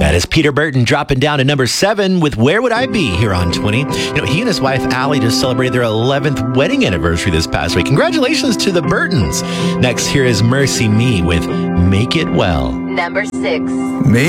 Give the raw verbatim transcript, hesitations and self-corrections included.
That is Peter Burton dropping down to number seven with Where Would I Be here on twenty. You know, he and his wife, Allie, just celebrated their eleventh wedding anniversary this past week. Congratulations to the Burtons. Next, here is Mercy Me with Make It Well. Number six. Me